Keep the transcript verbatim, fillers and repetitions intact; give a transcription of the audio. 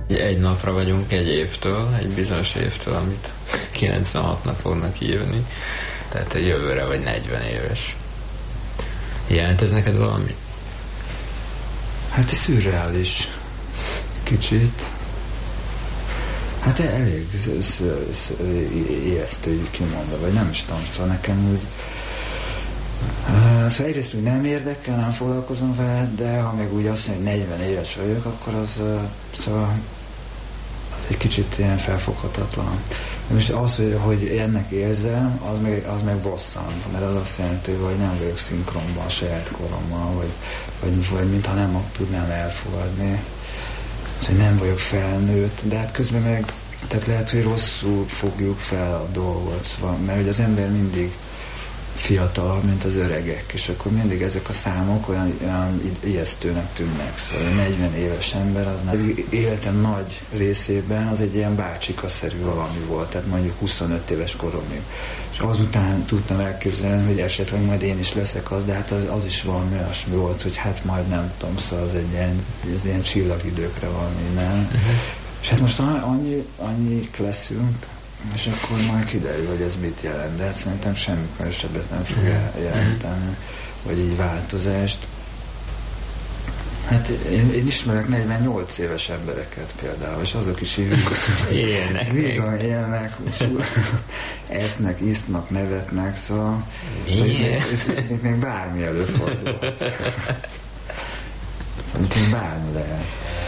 Egy napra vagyunk egy évtől, egy bizonyos évtől, amit kilencvenhatnak fognak írni. Tehát jövőre vagy negyven éves. Jelent ez neked valami? Hát ez szürreális. Kicsit. Hát elég ijesztő kimondva, vagy nem is tudom, szóval nekem úgy... Uh, szóval egyrészt úgy nem érdekel, nem foglalkozom vele, de ha meg úgy azt mondja, hogy negyven éves vagyok, akkor az, uh, szóval az egy kicsit ilyen felfoghatatlan. De most az, hogy, hogy ennek érzem, az meg, az meg bosszant, mert az azt jelenti, hogy nem vagyok szinkronban a saját korommal, vagy, vagy, vagy mintha nem tudnám elfogadni. Szóval nem vagyok felnőtt, de hát közben meg, tehát lehet, hogy rosszul fogjuk fel a dolgot, szóval, mert hogy az ember mindig fiatalabb, mint az öregek, és akkor mindig ezek a számok olyan, olyan ijesztőnek tűnnek. Szóval a negyven éves ember az nem, életem nagy részében az egy ilyen bácsikaszerű valami volt, tehát mondjuk huszonöt éves koromig. És azután tudtam elképzelni, hogy esetleg majd én is leszek az, de hát az, az is valami olyasmi volt, hogy hát majd nem tudom, szóval az egy ilyen, ez ilyen csillagidőkre valami, nem? Uh-huh. És hát most annyi, annyik leszünk, és akkor majd kiderül, hogy ez mit jelent, de hát szerintem semmi különösebbet nem fog jelenteni, vagy így változást. Hát én, én ismerek negyvennyolc éves embereket például, és azok is így élnek, vígan élnek, esznek, isznak, nevetnek, szóval, szóval itt, itt, itt még bármi előfordul. Szerintem bármi lehet.